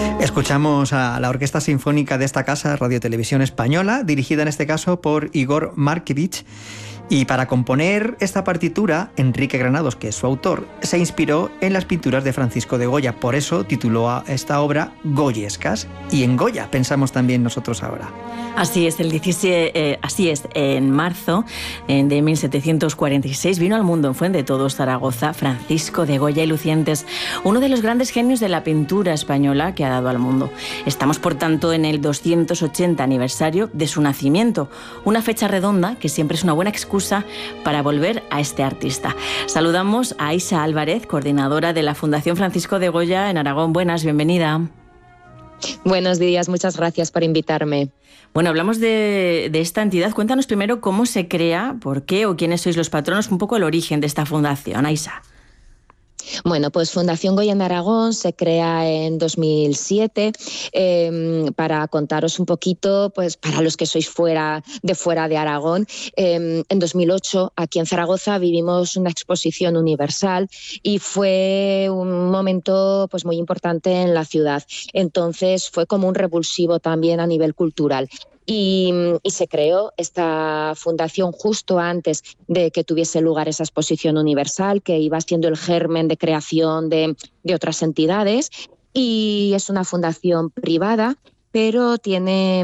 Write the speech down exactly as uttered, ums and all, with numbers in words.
Escuchamos a la Orquesta Sinfónica de esta casa, Radio Televisión Española, dirigida en este caso por Igor Markevich. Y para componer esta partitura, Enrique Granados, que es su autor, se inspiró en las pinturas de Francisco de Goya. Por eso tituló a esta obra Goyescas. Y en Goya pensamos también nosotros ahora. Así es, el diecisiete, eh, así es, en marzo eh, de mil setecientos cuarenta y seis vino al mundo en Fuendetodos, Zaragoza, Francisco de Goya y Lucientes, uno de los grandes genios de la pintura española que ha dado al mundo. Estamos, por tanto, en el doscientos ochenta aniversario de su nacimiento, una fecha redonda que siempre es una buena excusa para volver a este artista. Saludamos a Aisha Álvarez, coordinadora de la Fundación Francisco de Goya en Aragón. Buenas, bienvenida. Buenos días, muchas gracias por invitarme. Bueno, hablamos de, de esta entidad. Cuéntanos primero cómo se crea, por qué o quiénes sois los patronos, un poco el origen de esta fundación, Aisha. Bueno, pues Fundación Goya en Aragón se crea en dos mil siete eh, para contaros un poquito, pues para los que sois fuera de fuera de Aragón. Eh, en dos mil ocho, aquí en Zaragoza, vivimos una exposición universal y fue un momento pues muy importante en la ciudad. Entonces fue como un revulsivo también a nivel cultural. Y, y se creó esta fundación justo antes de que tuviese lugar esa exposición universal, que iba siendo el germen de creación de, de otras entidades. Y es una fundación privada, pero tiene